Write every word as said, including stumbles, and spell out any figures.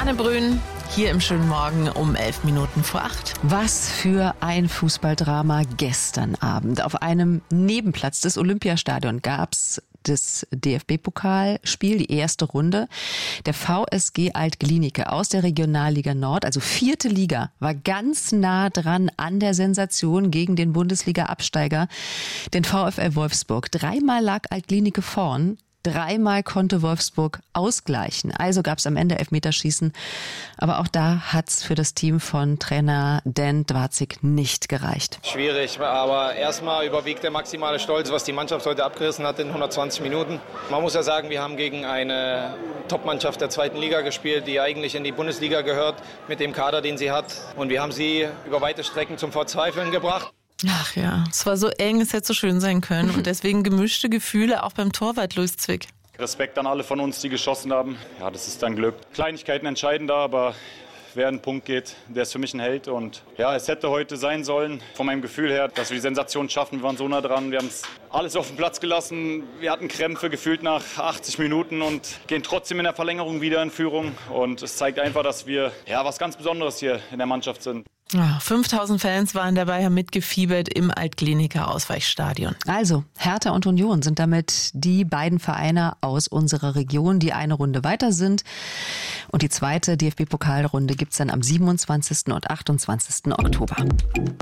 Anne Brün, hier im schönen Morgen um elf Minuten vor acht. Was für ein Fußballdrama gestern Abend. Auf einem Nebenplatz des Olympiastadions gab's das D F B-Pokalspiel, die erste Runde. Der V S G Alt-Glienicke aus der Regionalliga Nord, also vierte Liga, war ganz nah dran an der Sensation gegen den Bundesliga-Absteiger, den VfL Wolfsburg. Dreimal lag Alt-Glienicke vorn. Dreimal konnte Wolfsburg ausgleichen. Also gab es am Ende Elfmeterschießen. Aber auch da hat es für das Team von Trainer Dan Dwarzig nicht gereicht. Schwierig, aber erstmal überwiegt der maximale Stolz, was die Mannschaft heute abgerissen hat in hundertzwanzig Minuten. Man muss ja sagen, wir haben gegen eine Top-Mannschaft der zweiten Liga gespielt, die eigentlich in die Bundesliga gehört, mit dem Kader, den sie hat. Und wir haben sie über weite Strecken zum Verzweifeln gebracht. Ach ja, es war so eng, es hätte so schön sein können. Und deswegen gemischte Gefühle auch beim Torwart Luis Zwick. Respekt an alle von uns, die geschossen haben. Ja, das ist dann Glück. Kleinigkeiten entscheiden da, aber wer einen Punkt geht, der ist für mich ein Held. Und ja, es hätte heute sein sollen, von meinem Gefühl her, dass wir die Sensation schaffen. Wir waren so nah dran, wir haben es alles auf den Platz gelassen. Wir hatten Krämpfe gefühlt nach achtzig Minuten und gehen trotzdem in der Verlängerung wieder in Führung. Und es zeigt einfach, dass wir ja was ganz Besonderes hier in der Mannschaft sind. Ja, fünftausend Fans waren dabei, haben mitgefiebert im Alt-Glienicke Ausweichstadion. Also, Hertha und Union sind damit die beiden Vereine aus unserer Region, die eine Runde weiter sind. Und die zweite D F B-Pokalrunde gibt's dann am siebenundzwanzigsten und achtundzwanzigsten Oktober.